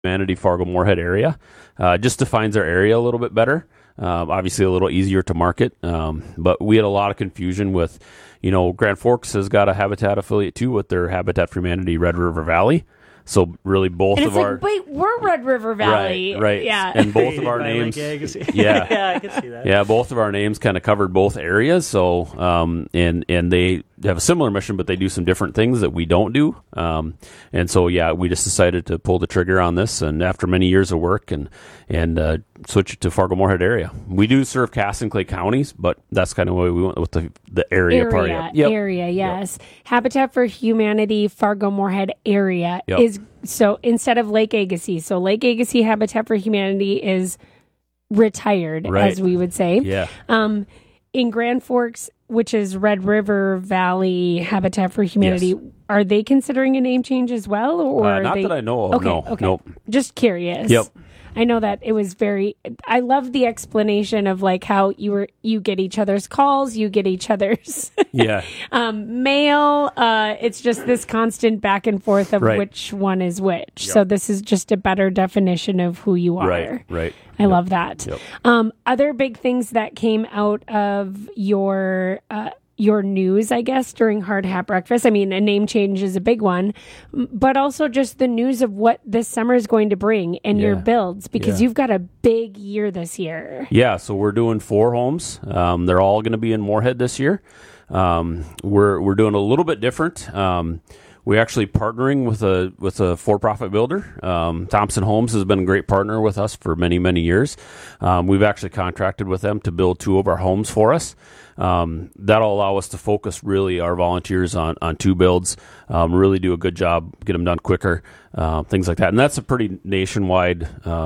Humanity Fargo-Moorhead area. Just defines our area a little bit better. Obviously, a little easier to market. But we had a lot of confusion with, Grand Forks has got a Habitat affiliate too with their Habitat for Humanity Red River Valley. So really both and of our... wait, we're Red River Valley. Right. Yeah. And both of our names... Yeah, yeah, I can see that. Yeah, both of our names kind of covered both areas. So, and they have a similar mission, but they do some different things that we don't do. And so, yeah, we just decided to pull the trigger on this. And after many years of work and switch it to Fargo-Moorhead area. We do serve Cass and Clay counties, but that's kind of why we went with the area part of it. Area, yes. Yep. Habitat for Humanity Fargo-Moorhead area Yep. is, so instead of Lake Agassiz. So Lake Agassiz Habitat for Humanity is retired, right. as we would say. Yeah. In Grand Forks, which is Red River Valley Habitat for Humanity, Yes. are they considering a name change as well? Or Not they... that I know of. Okay, No. okay. Nope. Just curious. Yep. I know that it was I love the explanation of like how you get each other's calls, you get each other's Yeah. mail. It's just this constant back and forth of Right. which one is which. Yep. So this is just a better definition of who you are. Right. I love that. Yep. Other big things that came out of your news, I guess, during Hard Hat Breakfast. I mean, a name change is a big one, but also just the news of what this summer is going to bring and your builds, because you've got a big year this year. Yeah, so we're doing 4 homes. They're all going to be in Moorhead this year. We're doing a little bit different. We're actually partnering with a for-profit builder. Thompson Homes has been a great partner with us for many, many years. We've actually contracted with them to build 2 of our homes for us. That'll allow us to focus really our volunteers on 2 builds, really do a good job, get them done quicker, things like that. And that's a pretty nationwide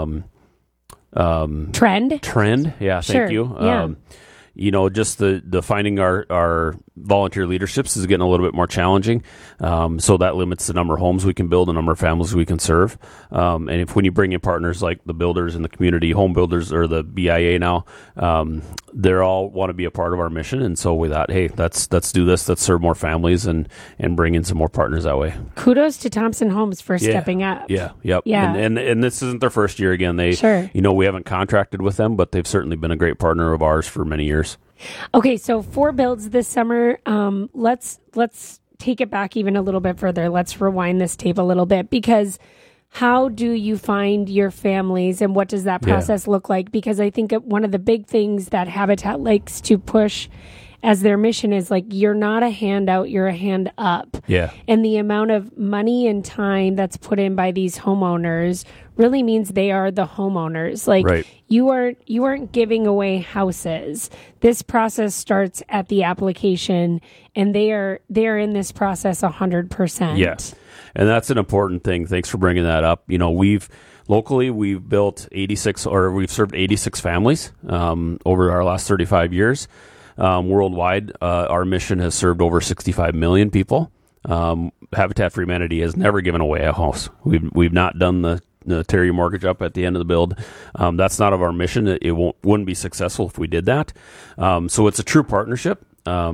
trend. Yeah, Sure. thank you. Yeah. Just the finding our volunteer leaderships is getting a little bit more challenging. So that limits the number of homes we can build, the number of families we can serve. And when you bring in partners like the builders in the community, home builders or the BIA now, they all want to be a part of our mission. And so we thought, hey, let's do this. Let's serve more families and bring in some more partners that way. Kudos to Thompson Homes for stepping up. Yeah. Yep. Yeah. And this isn't their first year again. Sure. We haven't contracted with them, but they've certainly been a great partner of ours for many years. Okay, so 4 builds this summer. Let's take it back even a little bit further. Let's rewind this tape a little bit, because how do you find your families and what does that process look like? Because I think one of the big things that Habitat likes to push as their mission is like, you're not a handout, you're a hand up. Yeah. And the amount of money and time that's put in by these homeowners really means they are the homeowners. Like Right. you aren't giving away houses. This process starts at the application, and they are in this process 100%. Yes. And that's an important thing. Thanks for bringing that up. We've built 86, or we've served 86 families over our last 35 years. Worldwide, our mission has served over 65 million people. Habitat for Humanity has never given away a house. We've not done the tear your mortgage up at the end of the build. That's not of our mission. It wouldn't be successful if we did that. So it's a true partnership.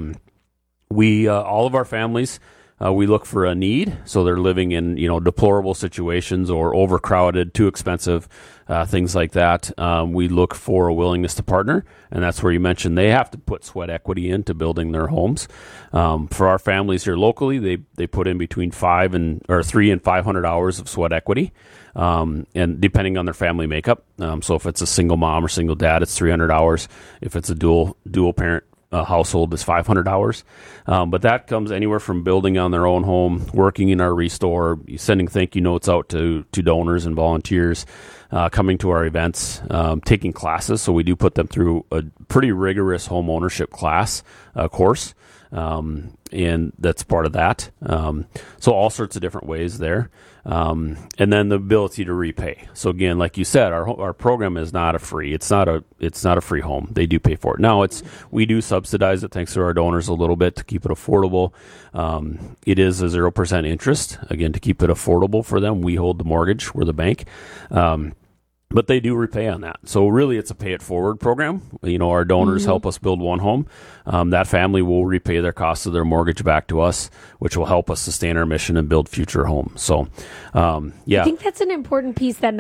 We all of our families, we look for a need. So they're living in deplorable situations or overcrowded, too expensive, things like that. We look for a willingness to partner, and that's where you mentioned they have to put sweat equity into building their homes. For our families here locally, they put in between 300 and 500 hours of sweat equity, and depending on their family makeup. So if it's a single mom or single dad, it's 300 hours. If it's a dual parent household, is 500 hours. But that comes anywhere from building on their own home, working in our restore, sending thank you notes out to donors and volunteers, coming to our events, taking classes. So we do put them through a pretty rigorous home ownership class course. And that's part of that. So all sorts of different ways there. And then the ability to repay. So again, like you said, our program is not it's not a free home. They do pay for it. Now we do subsidize it thanks to our donors a little bit to keep it affordable. It is a 0% interest. Again, to keep it affordable for them, we hold the mortgage. We're the bank. But they do repay on that. So really, it's a pay it forward program. Our donors help us build one home. That family will repay their cost of their mortgage back to us, which will help us sustain our mission and build future homes. So, I think that's an important piece that